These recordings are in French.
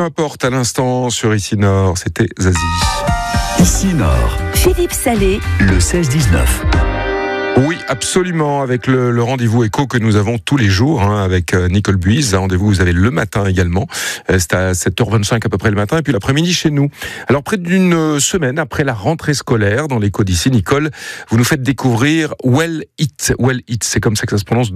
importe à l'instant sur Ici Nord, c'était Zazie. Ici Nord, Philippe Salé, le 16-19. Oui, absolument, avec le rendez-vous éco que nous avons tous les jours avec Nicole Buise. Un rendez-vous vous avez le matin également. C'est à 7h25 à peu près le matin et puis l'après-midi chez nous. Alors près d'une semaine après la rentrée scolaire dans l'éco d'ici, Nicole, vous nous faites découvrir Well Eat. Well Eat, c'est comme ça que ça se prononce,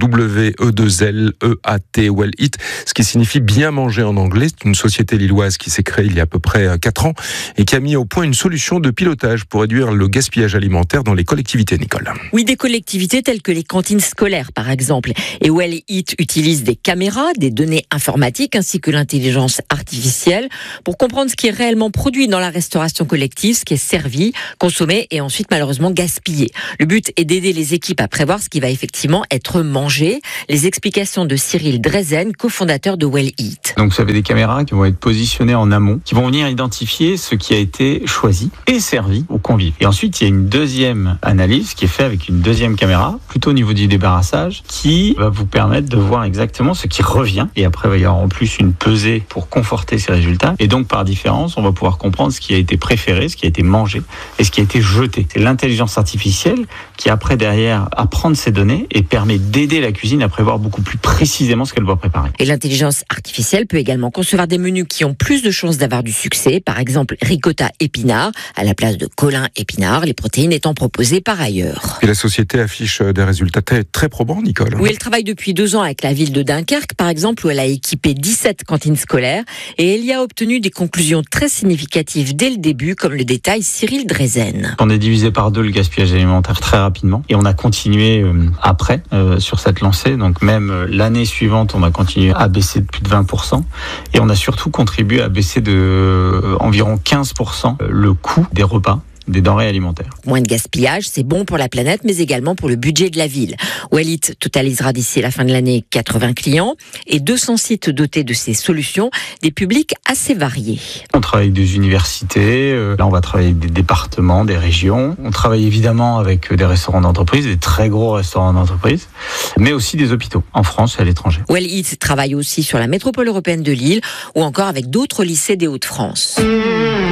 W-E-2-L-E-A-T, Well Eat, ce qui signifie bien manger en anglais. C'est une société lilloise qui s'est créée il y a à peu près 4 ans et qui a mis au point une solution de pilotage pour réduire le gaspillage alimentaire dans les collectivités, Nicole. Oui, des collectivités telles que les cantines scolaires, par exemple. Et Well Eat utilise des caméras, des données informatiques ainsi que l'intelligence artificielle pour comprendre ce qui est réellement produit dans la restauration collective, ce qui est servi, consommé et ensuite malheureusement gaspillé. Le but est d'aider les équipes à prévoir ce qui va effectivement être mangé. Les explications de Cyril Drezen, cofondateur de Well Eat. Donc vous avez des caméras qui vont être positionnées en amont, qui vont venir identifier ce qui a été choisi et servi aux convives. Et ensuite, il y a une deuxième analyse qui est faite avec une deuxième caméra, plutôt au niveau du débarrassage, qui va vous permettre de voir exactement ce qui revient. Et après, il va y avoir en plus une pesée pour conforter ces résultats. Et donc, par différence, on va pouvoir comprendre ce qui a été préféré, ce qui a été mangé et ce qui a été jeté. C'est l'intelligence artificielle qui, après, derrière, apprend de ces données et permet d'aider la cuisine à prévoir beaucoup plus précisément ce qu'elle doit préparer. Et l'intelligence artificielle peut également concevoir des menus qui ont plus de chances d'avoir du succès. Par exemple, ricotta épinard à la place de colin épinard, les protéines étant proposées par ailleurs. Et la société affiche des résultats très probants, Nicole. Oui, elle travaille depuis 2 ans avec la ville de Dunkerque, par exemple, où elle a équipé 17 cantines scolaires et elle y a obtenu des conclusions très significatives dès le début, comme le détaille Cyril Drezen. On a divisé par 2 le gaspillage alimentaire très rapidement et on a continué après sur cette lancée. Donc même l'année suivante, on a continué à baisser de plus de 20% et on a surtout contribué à baisser de environ 15% le coût des repas, des denrées alimentaires. Moins de gaspillage, c'est bon pour la planète, mais également pour le budget de la ville. Well Eat totalisera d'ici la fin de l'année 80 clients et 200 sites dotés de ces solutions, des publics assez variés. On travaille avec des universités, là on va travailler avec des départements, des régions. On travaille évidemment avec des restaurants d'entreprise, des très gros restaurants d'entreprise, mais aussi des hôpitaux, en France et à l'étranger. Well Eat travaille aussi sur la métropole européenne de Lille ou encore avec d'autres lycées des Hauts-de-France.